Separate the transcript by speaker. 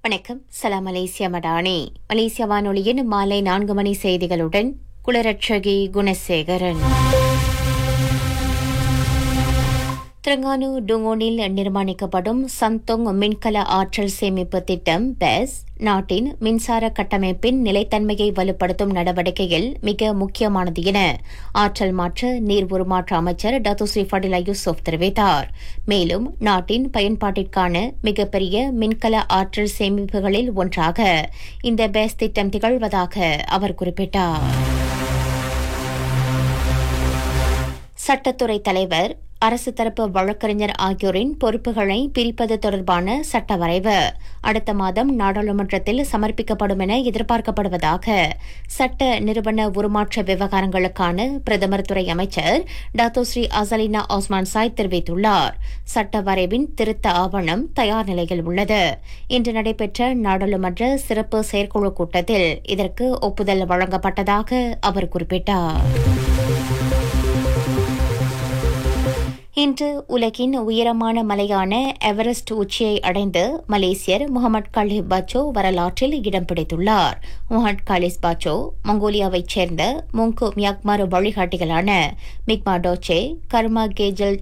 Speaker 1: வணக்கம். சலாம் மலேசியா மடானி. மலேசிய வானொலியின் மாலை 4 மணி செய்திகளுடன் குளரட்சகி குணசேகரன். திரங்கானு டுங்கோனில் நிர்மாணிக்கப்படும் சந்தோங் மின்கல ஆற்றல் சேமிப்பு திட்டம் பெஸ் நாட்டின் மின்சார கட்டமைப்பின் நிலைத்தன்மையை வலுப்படுத்தும் நடவடிக்கையில் மிக முக்கியமானது என ஆற்றல் மாற்ற நீர் உருமாற்ற அமைச்சர் டத்துஸ்ரீ ஃபடிலா யூசுப் தெரிவித்தார். மேலும் நாட்டின் பயன்பாட்டிற்கான மிகப்பெரிய மின்கல ஆற்றல் சேமிப்புகளில் ஒன்றாக இந்த பெஸ் திட்டம் திகழ்வதாக அவர் குறிப்பிட்டார். சட்டத்துறை தலைவர், அரசு தரப்பு வழக்கறிஞர் ஆகியோரின் பொறுப்புகளை பிரிப்பது தொடர்பான சட்ட வரைவு அடுத்த மாதம் நாடாளுமன்றத்தில் சமர்ப்பிக்கப்படும் என எதிர்பார்க்கப்படுவதாக சட்ட நிறுவன உருமாற்ற விவகாரங்களுக்கான பிரதமர் துறை அமைச்சர் டாத்தோஸ்ரீ அசலினா ஒஸ்மான் சாய் தெரிவித்துள்ளார். சட்ட வரைவின் திருத்த ஆவணம் தயார் நிலையில் உள்ளது. இன்று நடைபெற்ற நாடாளுமன்ற சிறப்பு செயற்குழு கூட்டத்தில் இதற்கு ஒப்புதல் வழங்கப்பட்டதாக அவர் குறிப்பிட்டார். இன்று உலகின் உயரமான மலையான எவரெஸ்ட் உச்சியை அடைந்து மலேசியர் முகமது கலிஸ் பாச்சோ வரலாற்றில் இடம் பிடித்துள்ளார். முகமது கலிஸ் பாச்சோ மங்கோலியாவைச் சேர்ந்த முங்கு மியாக்மார் வழிகாட்டிகளான மிக்மா டோச்சே, கர்மா கேஜல்